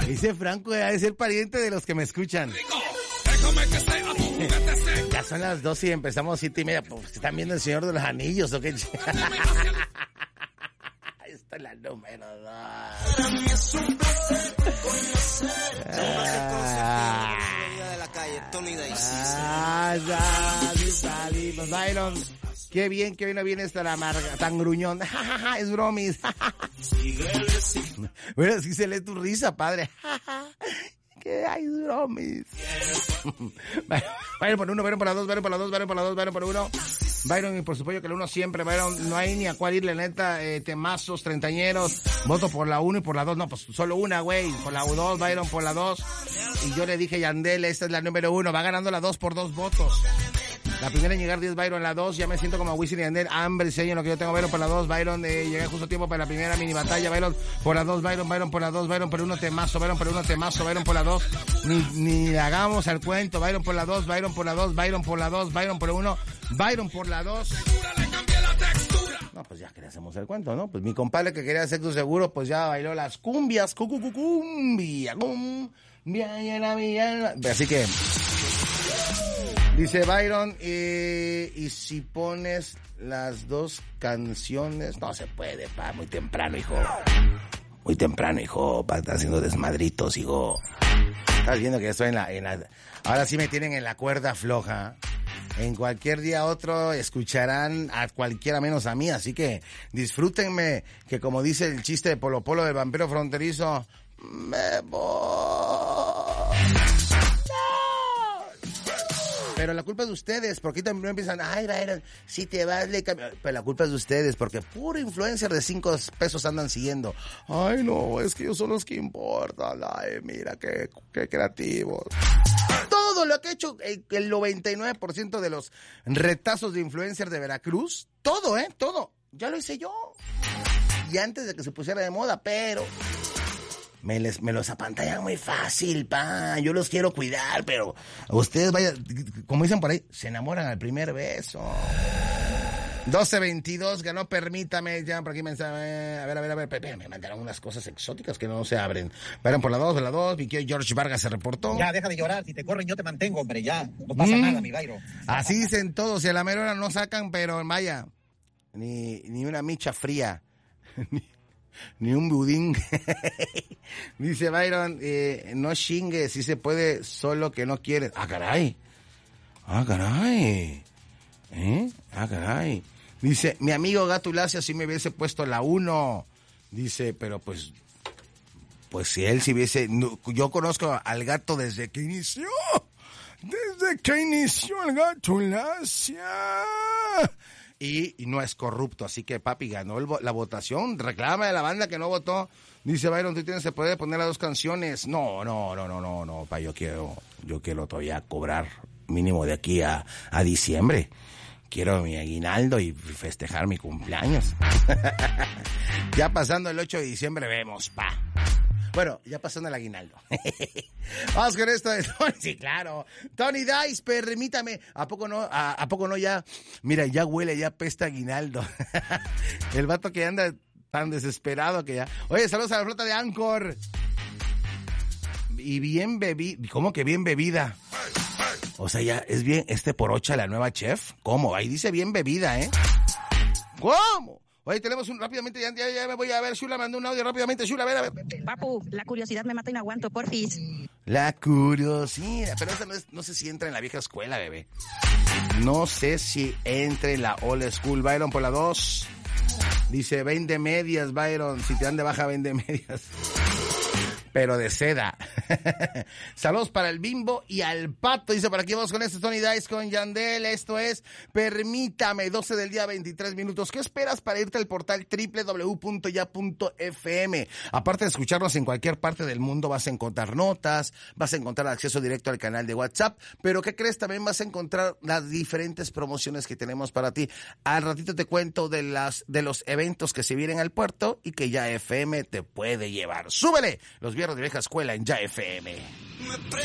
Dice Franco, es el pariente de los que me escuchan. Ya son las 12 y empezamos 7:30. Pues, ¿están viendo El Señor de los Anillos o qué? Esta es la número 2. Salimos, Byron. Qué bien que hoy no viene esta la amarga, tan gruñón. Es bromis. Bueno, sí se lee tu risa, padre. Que hay bromis. Byron por 1, Byron por la 2, Byron por la 2, Byron por la 2, Byron por 1. Byron, y por supuesto que el 1 siempre, Byron, no hay ni a cuál irle, neta, temazos, treintañeros, voto por la 1 y por la 2, no, pues solo una, güey, por la 2, Byron por la 2, y yo le dije, Yandel, esta es la número 1, va ganando la 2 por 2 votos. La primera en llegar 10, Byron, la 2, ya me siento como Wisin y Yandel, hambre y sueño, lo que yo tengo, Byron por la 2, Byron, llegué justo a tiempo para la primera mini batalla, Byron por la 2, Byron por la 2, Byron por 1 temazo, Byron por 1 temazo, Byron por la 2, ni hagamos el cuento, Byron por la 2, Byron por la 2, Byron por la 2, Byron por 1, Byron por la 2. No, pues ya que le hacemos el cuento, ¿no? Pues mi compadre que quería sexo seguro, pues ya bailó las cumbias, cumbia, y la mía. Así que dice Byron, y si pones las dos canciones, no se puede, pa, muy temprano, hijo. Muy temprano, hijo, pa, estar haciendo desmadritos, hijo. Estás viendo que ya estoy en la... Ahora sí me tienen en la cuerda floja. En cualquier día otro escucharán a cualquiera menos a mí, así que disfrútenme, que como dice el chiste de Polo Polo del vampiro fronterizo, me voy. Pero la culpa es de ustedes, porque también empiezan, ay, Byron, si te vas, le cambio. Pero la culpa es de ustedes, porque puro influencer de 5 pesos andan siguiendo. Ay, no, es que ellos son los que importan. Ay, mira, qué creativos. Todo lo que ha hecho el 99% de los retazos de influencers de Veracruz, todo, todo, ya lo hice yo. Y antes de que se pusiera de moda, pero... Me los apantallan muy fácil, pa. Yo los quiero cuidar, pero ustedes vayan, como dicen por ahí, se enamoran al primer beso. 12:22, ganó Permítame, ya por aquí mensaje, a ver, me mandaron unas cosas exóticas que no se abren. Vayan por la 2, mi querido George Vargas se reportó. Ya, deja de llorar, si te corren yo te mantengo, hombre, ya, no pasa nada, mi Byron. Así dicen todos, y a la mera hora no sacan, pero vaya, ni una micha fría, ni un budín. Dice Byron, no chingue, si se puede, solo que no quieres. Ah, caray. Dice, mi amigo Gato Lacia si me hubiese puesto la 1. Dice, pero pues si él si hubiese... No, yo conozco al gato desde que inició. Desde que inició el Gato Lacia. Y no es corrupto, así que papi ganó la votación. Reclama de la banda que no votó. Dice Byron, tú tienes, se puede poner las 2 canciones. No, pa, yo quiero todavía cobrar mínimo de aquí a diciembre. Quiero mi aguinaldo y festejar mi cumpleaños. Ya pasando el 8 de diciembre vemos, pa. Bueno, ya pasando el aguinaldo. Vamos con esto de Tony. Sí, claro. Tony Dice, permítame. ¿A poco no ya? Mira, ya huele, ya pesta aguinaldo. El vato que anda tan desesperado que ya... Oye, saludos a la flota de Anchor. Y bien bebida. ¿Cómo que bien bebida? O sea, ya es bien, porocha la nueva chef. ¿Cómo? Ahí dice bien bebida, ¿eh? ¿Cómo? Oye, tenemos rápidamente, ya me voy a ver, Shula mandó un audio rápidamente, Shula, a ver. Papu, la curiosidad me mata y no aguanto, porfis. La curiosidad, pero esa no sé si entra en la vieja escuela, bebé. No sé si entra en la old school. Byron por la 2. Dice, vende medias, Byron, si te dan de baja, vende medias. Pero de seda. Saludos para el Bimbo y al Pato. Dice, por aquí vamos con Tony Dice con Yandel. Esto es Permítame, 12 del día, 23 minutos. ¿Qué esperas para irte al portal www.ya.fm? Aparte de escucharnos en cualquier parte del mundo, vas a encontrar notas, vas a encontrar acceso directo al canal de WhatsApp. Pero ¿qué crees? También vas a encontrar las diferentes promociones que tenemos para ti. Al ratito te cuento de los eventos que se vienen al puerto y que Ya FM te puede llevar. ¡Súbele! Los viernes de vieja escuela en Ya FM. Me